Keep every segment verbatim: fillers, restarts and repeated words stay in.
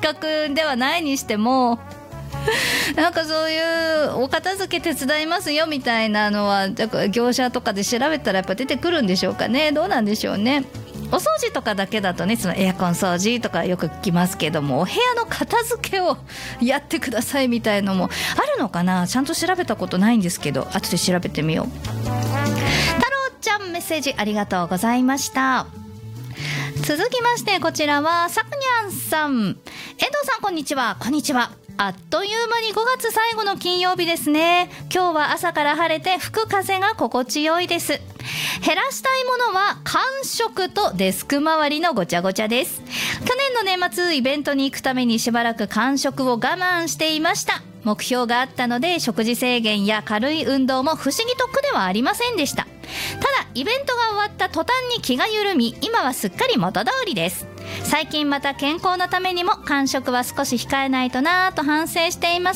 画ではないにしてもなんかそういうお片付け手伝いますよみたいなのは業者とかで調べたらやっぱ出てくるんでしょうかね。どうなんでしょうね。お掃除とかだけだとね、そのエアコン掃除とかよく聞きますけども、お部屋の片付けをやってくださいみたいのもあるのかな。ちゃんと調べたことないんですけど、後で調べてみよう。太郎ちゃんメッセージありがとうございました。続きましてこちらはさくにゃんさん。遠藤さんこんにちは。こんにちは。あっという間にごがつ最後の金曜日ですね。今日は朝から晴れて吹く風が心地よいです。減らしたいものは間食とデスク周りのごちゃごちゃです。去年の年末イベントに行くためにしばらく間食を我慢していました。目標があったので食事制限や軽い運動も不思議と苦ではありませんでした。ただイベントが終わった途端に気が緩み、今はすっかり元通りです。最近また健康のためにも間食は少し控えないとなぁと反省しています。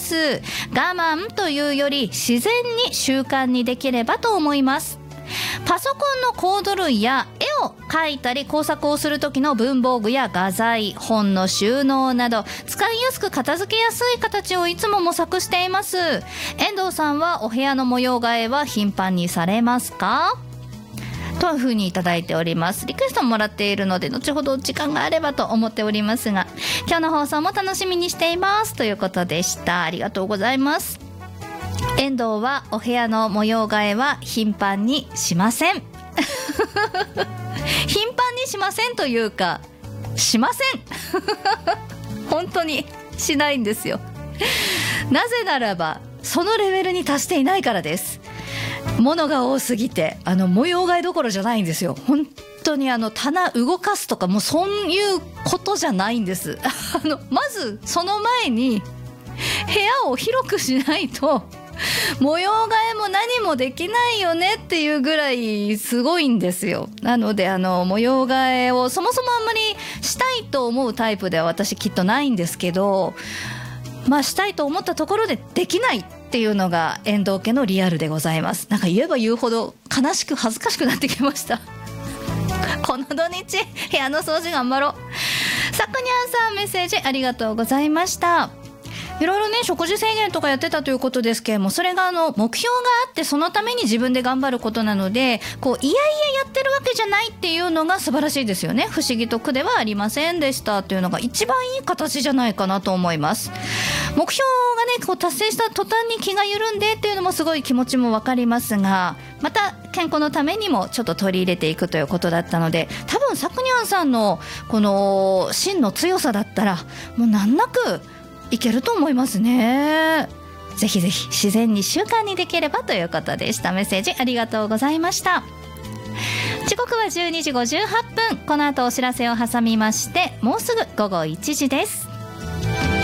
我慢というより自然に習慣にできればと思います。パソコンのコード類や絵を描いたり工作をする時の文房具や画材、本の収納など使いやすく片付けやすい形をいつも模索しています。遠藤さんはお部屋の模様替えは頻繁にされますか？というふうにいただいております。リクエストもらっているので後ほど時間があればと思っておりますが、今日の放送も楽しみにしていますということでした。ありがとうございます。遠藤はお部屋の模様替えは頻繁にしません頻繁にしませんというかしません本当にしないんですよ。なぜならばそのレベルに達していないからです。物が多すぎてあの模様替えどころじゃないんですよ。本当にあの棚動かすとかもうそういうことじゃないんですあのまずその前に部屋を広くしないと模様替えも何もできないよねっていうぐらいすごいんですよ。なのであの模様替えをそもそもあんまりしたいと思うタイプでは私きっとないんですけど、まあしたいと思ったところでできないっていうのが遠藤家のリアルでございます。なんか言えば言うほど悲しく恥ずかしくなってきましたこの土日部屋の掃除頑張ろう。さくにゃんさんメッセージありがとうございました。いろいろね食事制限とかやってたということですけれども、それがあの目標があってそのために自分で頑張ることなので、こういやいややってるわけじゃないっていうのが素晴らしいですよね。不思議と苦ではありませんでしたというのが一番いい形じゃないかなと思います。目標がねこう達成した途端に気が緩んでっていうのもすごい気持ちもわかりますが、また健康のためにもちょっと取り入れていくということだったので、多分さくにゃんさんのこの芯の強さだったらもう難なくいけると思いますね。ぜひぜひ自然に習慣にできればということでした。メッセージありがとうございました。時刻はじゅうにじごじゅうはっぷん。この後お知らせを挟みましてもうすぐごごいちじです。